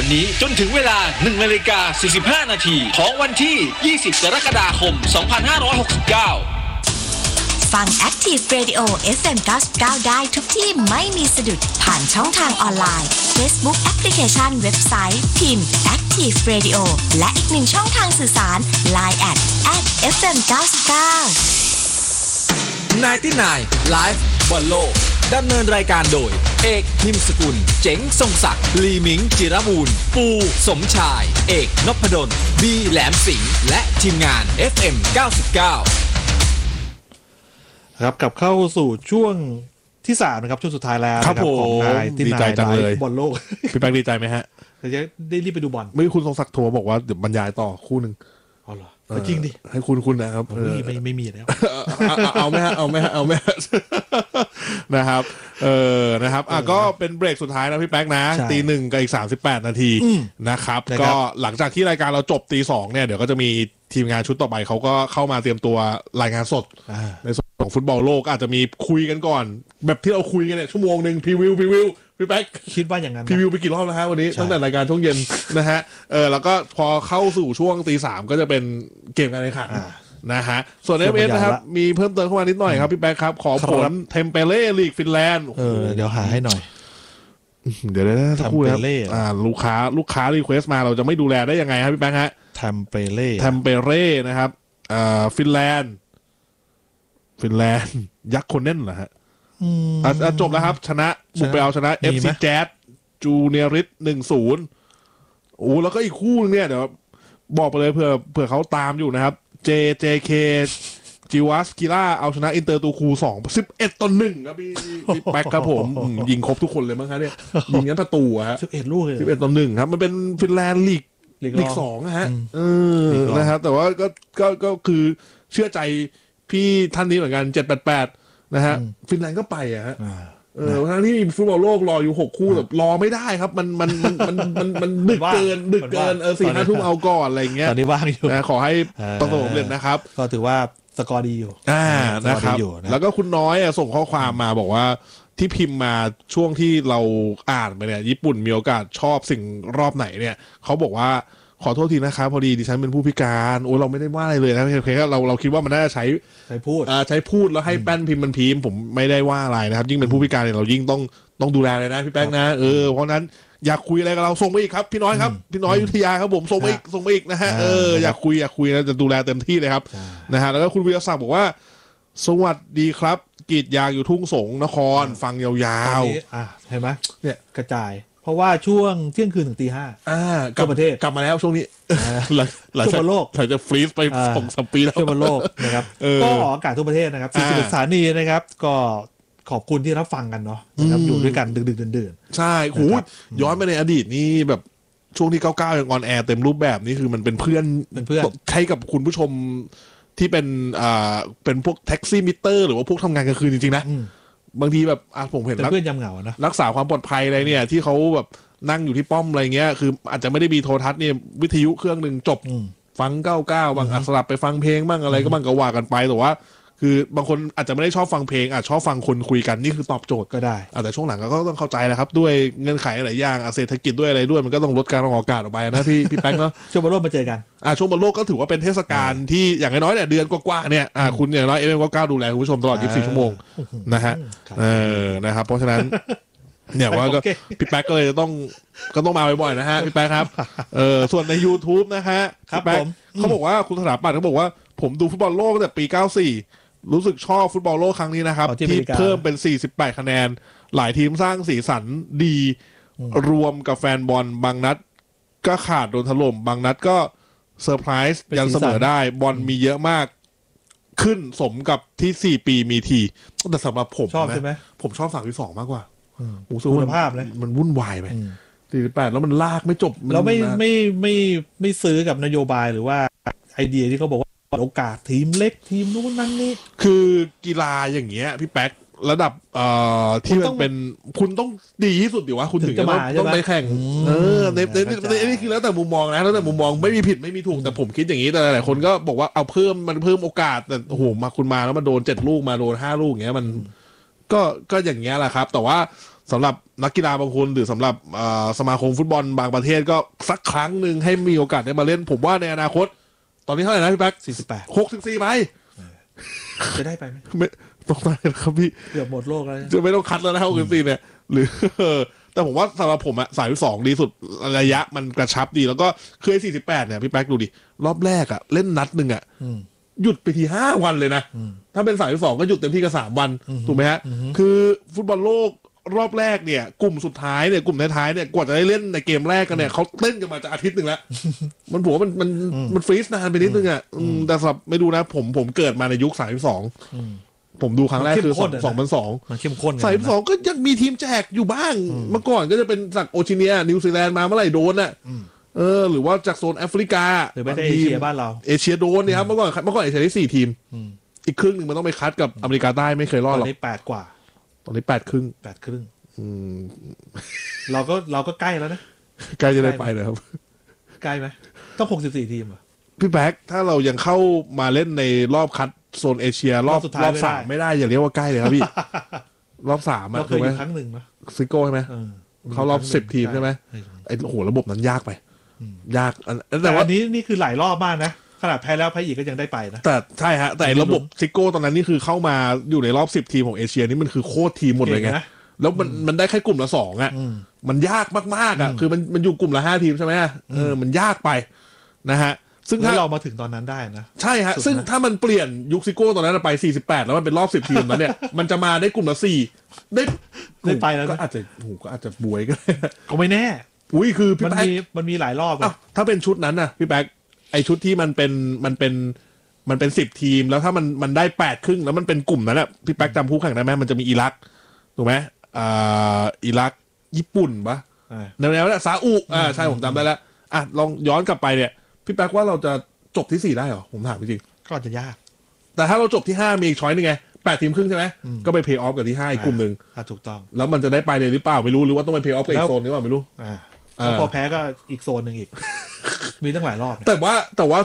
วันนี้จนถึงเวลา 1:45 นาทีของวันที่ 20 กรกฎาคม 2569 ฟัง Active Radio FM 99 ได้ทุกที่ไม่มีสะดุดผ่านช่องทางออนไลน์ Facebook Application เว็บไซต์พิมพ์ Active Radio และอีกหนึ่งช่องทางสื่อสาร Line @FM 99 99 Live บอลโลกดำเนินรายการโดยเอกทิมสกุลเจ๋งทรงศักดิ์ลีมิงจิรมูลปูสมชายเอกนพดลบีแหลมสิงห์และทีมงาน FM 99 ครับกลับเข้าสู่ช่วงที่3นะครับช่วงสุดท้ายแล้วนะครับของนายที่นายบอลโลกพี่แป๊กดีใจไหมฮะจะได้รีบไปดูบอลไม่คุณทรงศักดิ์โทรบอกว่าเดี๋ยวบรรยายต่อคู่นึงอ๋อเหรอจริงดิให้คุณนะครับไม่มีแล้วเอาไหมฮะนะครับนะครับก็เป็นเบรกสุดท้ายนะพี่แป๊กนะตีหนึ่งกับอีก38 นาทีนะครับก็หลังจากที่รายการเราจบตีสองเนี่ยเดี๋ยวก็จะมีทีมงานชุดต่อไปเขาก็เข้ามาเตรียมตัวรายงานสดในส่วนของฟุตบอลโลกอาจจะมีคุยกันก่อนแบบที่เราคุยกันเนี่ยชั่วโมงนึงพรีวิวพี่แป๊กคิดว่าอย่างนั้นพรีวิวไปกี่รอบแล้วฮะวันนี้ตั้งแต่รายการช่วงเย็นนะฮะแล้วก็พอเข้าสู่ช่วงตีสามก็จะเป็นเกมการแข่งขันนะฮะส่วน FS นะครับมีเพิ่มเติมเข้ามานิดหน่อยครับพี่แป๊กครับขอผลเทมเปเล่ลีกฟินแลนด์เดี๋ยวหาให้หน่อยเดี๋ยวสักครู่นะครับลูกค้ารีเควสต์มาเราจะไม่ดูแลได้ยังไงครับพี่แป๊กฮะเทมเปเล่นะครับฟินแลนด์ยักษ์คนเน่นเหรอฮะจบแล้วครับชนะบุกไปเอาชนะ FC Jazz จูเนียริส 1-0 โอ้แล้วก็อีกคู่นึงเนี่ยเดี๋ยวบอกไปเลยเผื่อเขาตามอยู่นะครับ JJK จิวัสกิล่าเอาชนะอินเตอร์ตูคู11-1ครับพี่แป๊กครับผมยิงครบทุกคนเลยมั้งครับเนี่ยยิงงั้นประตูฮะ 11ลูกเลย 11-1ครับมันเป็นฟินแลนด์ลีก2นะฮะนะครับแต่ว่าก็คือเชื่อใจพี่ท่านนี้เหมือนกัน788นะฮะฟินแลนด์ก็ไปอะฮะทั้งที่ฟุตบอลโลกรออยู่6คู่แบบรอไม่ได้ครับมันดึกเกิน4-5 ทุ่มเอาก่อนอะไรอย่างเงี้ยตอนนี้ว่างอยู่ขอให้ประสบความสำเร็จนะครับก็ถือว่าสกอร์ดีอยู่นะครับแล้วก็คุณน้อยส่งข้อความมาบอกว่าที่พิมพ์มาช่วงที่เราอ่านไปเนี่ยญี่ปุ่นมีโอกาสชอบสิ่งรอบไหนเนี่ยเขาบอกว่าขอโทษทีนะครับพอดีดิฉันเป็นผู้พิการโอ้เราไม่ได้ว่าอะไรเลยนะเพียงแค่เราคิดว่ามันน่าจะใช้พูดแล้วให้แป้นพิมพ์มันพิมพ์ผมไม่ได้ว่าอะไรนะครับยิ่งเป็นผู้พิการเนี่ยเรายิ่งต้องดูแลเลยนะพี่แป้งนะเพราะนั้นอยากคุยอะไรกับเราส่งมาอีกครับพี่น้อยครับพี่น้อยยุทธยาครับผมส่งมาอีกนะฮะอยากคุยนะจะดูแลเต็มที่เลยครับนะฮะแล้วก็คุณวิรศักดิ์บอกว่าสวัสดีครับกรีดยางอยู่ทุ่งสงนครฟังยาวๆเห็นไหมเนี่ยกระจายเพราะว่าช่วงเที่ยงคืนถึงตีห้าทั่วประเทศกลับมาแล้วช่วงนี้หลังจากโลกจะฟรีซไป2-3 ปีแล้วทั่วโลกนะครับก็ออกอากาศทั่วประเทศนะครับ41 สถานีนะครับก็ขอบคุณที่รับฟังกันเนาะนะครับอยู่ด้วยกันดึกๆดื่นๆใช่โหย้อนไปในอดีตนี่แบบช่วงที่99ยังออนแอร์เต็มรูปแบบนี่คือมันเป็นเพื่อนใช้กับคุณผู้ชมที่เป็นพวกแท็กซี่มิเตอร์หรือว่าพวกทำงานกลางคืนจริงๆนะบางทีแบบผมเห็นเพื่อนยามเหงานะรักษาความปลอดภัยอะไรเนี่ยที่เขาแบบนั่งอยู่ที่ป้อมอะไรเงี้ยคืออาจจะไม่ได้มีโทรทัศน์เนี่ยวิทยุเครื่องนึงจบฟัง99บางสลับไปฟังเพลงบ้างอะไรก็บ้างก็ว่ากันไปแต่ว่าคือบางคนอาจจะไม่ได้ชอบฟังเพลงอาจชอบฟังคนคุยกันนี่คือตอบโจทย์ก็ได้แต่ช่วงหลังก็ต้องเข้าใจแหละครับด้วยเงื่อนไขหลายอย่างเศรษฐกิจด้วยอะไรด้วยมันก็ต้องลดการออกอากาศออกไปนะพี่แป๊กเนาะช่วงบอลโลกมาเจอกันช่วงบอลโลกก็ถือว่าเป็นเทศกาลที่อย่างน้อยเนี่ยเดือนกว่าๆเนี่ยคุณอย่างน้อยFM 99ดูแลคุณผู้ชมตลอด24 ชั่วโมงนะฮะนะครับเพราะฉะนั้นเนี่ยว่าก็พี่แป๊กก็เลยต้องมาบ่อยๆนะฮะพี่แป๊กครับส่วนใน YouTube นะฮะพี่แป๊กเขาบอกว่าคุณสถาปัตย์เขาบอกว่าผมดูฟุตบอลโลกตั้งแต่ปี94รู้สึกชอบฟุตบอลโลกครั้งนี้นะครับที่เพิ่มเป็น48 คะแนนหลายทีมสร้างสีสันดีรวมกับแฟนบอลบางนัดก็ขาดโดนถล่มบางนัดก็เซอร์ไพรส์ยันเสมอได้บอลมีเยอะมากขึ้นสมกับที่4 ปีมีทีแต่สำหรับผมชอบใช่ไหมผมชอบฝั่งที่2มากกว่าคุณภาพเลยมันวุ่นวายไป48แล้วมันลากไม่จบแล้วไม่ซื้อกับนโยบายหรือว่าไอเดียที่เขาบอกว่าโอกาสทีมเล็กทีมนู้นนั่นนี่คือกีฬาอย่างเงี้ยพี่แป๊กระดับที่มันเป็นคุณต้องดีที่สุดดิวะคุณถึงจะต้องไปแข่งในนี่คือแล้วแต่มุมมองนะแล้วแต่มุมมองไม่มีผิดไม่มีถูกแต่ผมคิดอย่างนี้แต่หลายคนก็บอกว่าเอาเพิ่มโอกาสแต่โอ้โหมาคุณมาแล้วมาโดน7 ลูกมาโดน5 ลูกอย่างเงี้ยมันก็อย่างเงี้ยแหละครับแต่ว่าสำหรับนักกีฬาบางคนหรือสำหรับสมาคมฟุตบอลบางประเทศก็สักครั้งหนึ่งให้มีโอกาสได้มาเล่นผมว่าในอนาคตตอนนี้เท่าไหร่นะพี่แป๊ก64ไปจะได้ไปไหมไม่ต้องได้ครับพี่เกือบหมดโลกแล้วจะไม่ต้องคัดแล้วนะ64เนี่ยหรือแต่ผมว่าสำหรับผมอะ32ดีสุดระยะมันกระชับดีแล้วก็คือ48เนี่ยพี่แป๊กดูดิรอบแรกอะเล่นนัดนึงอะหยุดไปที5วันเลยนะถ้าเป็น32ก็หยุดเต็มที่ก็3วันถูกไหมฮะคือฟุตบอลโลกรอบแรกเนี่ยกลุ่มสุดท้ายเนี่ยกลุ่มท้ายๆเนี่ยกว่าจะได้เล่นในเกมแรกกันเนี่ยเขาเล่นกันมาจะอาทิตย์นึงแล้วมันผมว่ามันฟรีซนานไปนิดนึงอ่ะแต่สำหรับไม่ดูนะผมเกิดมาในยุค32ผมดูครั้งแรกคือ2002 มันเข้มข้น 32ก็ยังมีทีมแจกอยู่บ้างเมื่อก่อนก็จะเป็นจากโอชิเนียนิวซีแลนด์มาเมื่อไหร่โดนอ่ะหรือว่าจากโซนแอฟริกาหรือไม่ได้เอเชียบ้านเราเอเชียโดนเนี่ยครับเมื่อก่อนเอเชียได้4ทีมอีกครึ่งนึงมันต้องไปคัดกับอเมริกาใต้ไม่เคยรอดหรอกตอนนี้8กว่าตอนนี้8ครึ่งเราก็ใกล้แล้วนะใกล้จะได้ไปเลยครับใกล้ไหมต้อง64ทีมอ่ะพี่แบ๊กถ้าเรายังเข้ามาเล่นในรอบคัดโซนเอเชียรอบ3ไม่ได้อย่าเรียกว่าใกล้เลยครับพี่รอบ3 เราเคยอยู่ครั้งหนึ่งนะซิโก้ใช่ไหมเขารอบ10ทีมใช่ไหมไอ้โหระบบนั้นยากไปยากแต่ว่านี่คือหลายรอบมากนะขนาดแพ้แล้วแพ้อีกก็ยังได้ไปนะแต่ใช่ฮะแต่ระบบซิโก้ตอนนั้นนี่คือเข้ามาอยู่ในรอบ10ทีมของเอเชียนี่มันคือโคตรทีมหมดเลยไงแล้วมันได้แค่กลุ่มละ2อ่ะมันยากมากๆอ่ะคือมันอยู่กลุ่มละ5ทีมใช่ไหมมันยากไปนะฮะซึ่งถ้าเรามาถึงตอนนั้นได้นะใช่ฮะซึ่งถ้ามันเปลี่ยนยุคซิโก้ตอนนั้นไป48แล้วมันเป็นรอบ10ทีมแล้วเนี่ยมันจะมาได้กลุ่มละ4ได้ไปแล้วก็อาจจะบวยก็ก็ไม่แน่อุ้ยคือมันมีหลายรอบถ้าเป็นชุดนั้นน่ะพี่แบ๊กไอชุดที่มันเป็น10ทีมแล้วถ้ามันได้8ครึ่งแล้วมันเป็นกลุ่มนั้นแหละพี่แป๊กจำคู่แข่งได้ไหมมันจะมีอิรักถูกไหมอิรักญี่ปุ่นปะแนวนั้นซาอุใช่ผมจำได้แล้วลองย้อนกลับไปเนี่ยพี่แป๊กว่าเราจะจบที่4ได้เหรอผมถามจริงก็จะยากแต่ถ้าเราจบที่5มีอีกช้อยนึงไง8ทีมครึ่งใช่ไหมก็ไปเพย์ออฟกับที่5อีกกลุ่มนึงถูกต้องแล้วมันจะได้ไปเลยหรือเปล่าไม่รู้หรือว่าต้องไปเพย์ออฟกับอีกโซนนึงหรือเปล่าไม่รู้แล้วพอแพ้ก็อีกโซนนึงอีกมีตั้งหลายรอบแต่ว่า